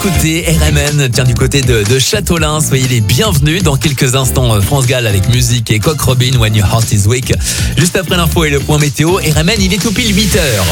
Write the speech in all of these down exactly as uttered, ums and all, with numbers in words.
écoutez R M N, tiens, du côté de, de Châteaulin. Soyez les bienvenus. Dans quelques instants, France Gall avec musique et Coq Robin, When Your Heart Is Weak. Juste après l'info et le point météo, R M N, il est tout pile huit heures.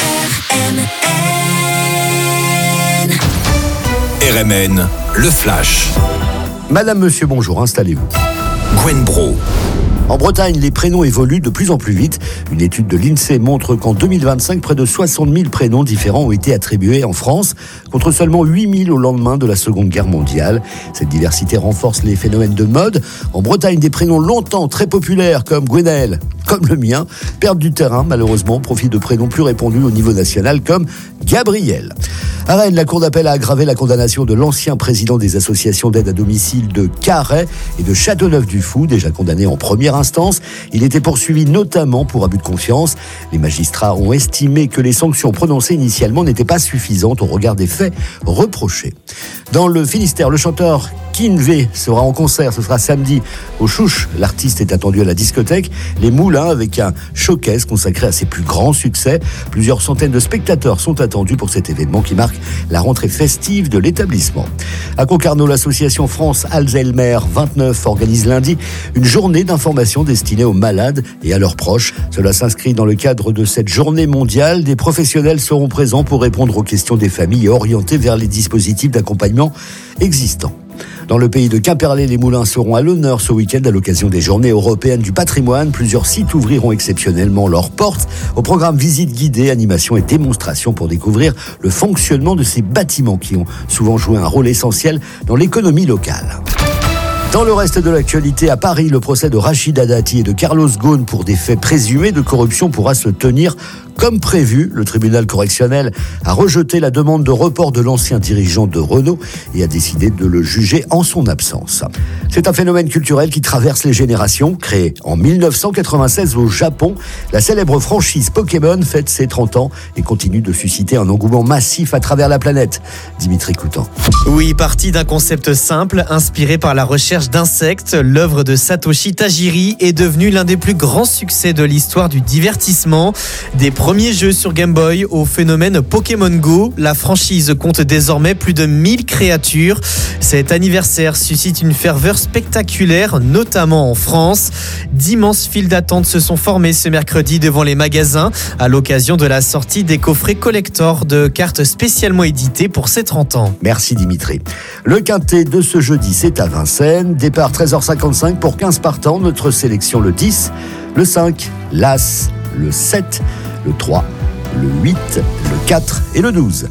R M N, le flash. Madame, monsieur, bonjour, installez-vous. Gwen Bro. En Bretagne, les prénoms évoluent de plus en plus vite. Une étude de l'INSEE montre qu'en deux mille vingt-cinq, près de soixante mille prénoms différents ont été attribués en France, contre seulement huit mille au lendemain de la Seconde Guerre mondiale. Cette diversité renforce les phénomènes de mode. En Bretagne, des prénoms longtemps très populaires comme Gwenaël, comme le mien, perdent du terrain malheureusement au profit de prénoms plus répandus au niveau national comme Gabriel. À Rennes, la Cour d'appel a aggravé la condamnation de l'ancien président des associations d'aide à domicile de Carhaix et de Châteauneuf-du-Fou, déjà condamné en première instance. Il était poursuivi notamment pour abus de confiance. Les magistrats ont estimé que les sanctions prononcées initialement n'étaient pas suffisantes au regard des faits reprochés. Dans le Finistère, le chanteur Kinvé sera en concert, ce sera samedi au Chouche. L'artiste est attendu à la discothèque Les Moulins avec un showcase consacré à ses plus grands succès. Plusieurs centaines de spectateurs sont attendus pour cet événement qui marque la rentrée festive de l'établissement. À Concarneau, l'association France Alzheimer vingt-neuf organise lundi une journée d'information destinée aux malades et à leurs proches. Cela s'inscrit dans le cadre de cette journée mondiale. Des professionnels seront présents pour répondre aux questions des familles et orienter vers les dispositifs d'accompagnement existants. Dans le pays de Quimperlé, les moulins seront à l'honneur ce week-end à l'occasion des Journées européennes du patrimoine. Plusieurs sites ouvriront exceptionnellement leurs portes. Au programme visites guidées, animations et démonstrations pour découvrir le fonctionnement de ces bâtiments qui ont souvent joué un rôle essentiel dans l'économie locale. Dans le reste de l'actualité, à Paris, le procès de Rachida Dati et de Carlos Ghosn pour des faits présumés de corruption pourra se tenir comme prévu. Le tribunal correctionnel a rejeté la demande de report de l'ancien dirigeant de Renault et a décidé de le juger en son absence. C'est un phénomène culturel qui traverse les générations. Créé en dix-neuf cent quatre-vingt-seize au Japon, la célèbre franchise Pokémon fête ses trente ans et continue de susciter un engouement massif à travers la planète. Dimitri Coutan. Oui, parti d'un concept simple, inspiré par la recherche d'insectes, l'œuvre de Satoshi Tajiri est devenue l'un des plus grands succès de l'histoire du divertissement. Des premiers jeux sur Game Boy au phénomène Pokémon Go, la franchise compte désormais plus de mille créatures. Cet anniversaire suscite une ferveur spectaculaire, notamment en France. D'immenses files d'attente se sont formées ce mercredi devant les magasins à l'occasion de la sortie des coffrets collector de cartes spécialement éditées pour ses trente ans. Merci Dimitri. Le quintet de ce jeudi, c'est à Vincennes. Départ treize heures cinquante-cinq pour quinze partants. Notre sélection le dix, le cinq, l'As, le sept, le trois, le huit, le quatre et le douze.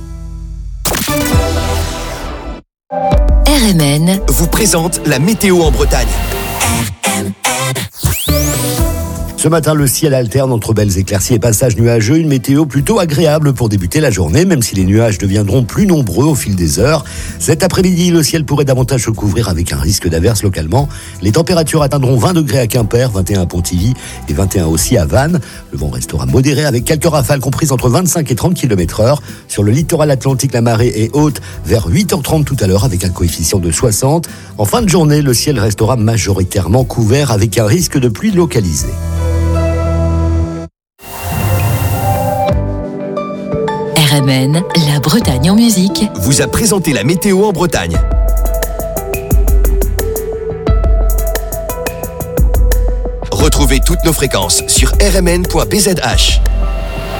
R M N vous présente la météo en Bretagne. Ce matin, le ciel alterne entre belles éclaircies et passages nuageux. Une météo plutôt agréable pour débuter la journée, même si les nuages deviendront plus nombreux au fil des heures. Cet après-midi, le ciel pourrait davantage se couvrir avec un risque d'averse localement. Les températures atteindront vingt degrés à Quimper, vingt et un à Pontivy et vingt et un aussi à Vannes. Le vent restera modéré avec quelques rafales comprises entre vingt-cinq et trente kilomètres heure. Sur le littoral atlantique, la marée est haute vers huit heures trente tout à l'heure avec un coefficient de soixante. En fin de journée, le ciel restera majoritairement couvert avec un risque de pluie localisée. R M N, la Bretagne en musique, vous a présenté la météo en Bretagne. Retrouvez toutes nos fréquences sur r m n point b z h.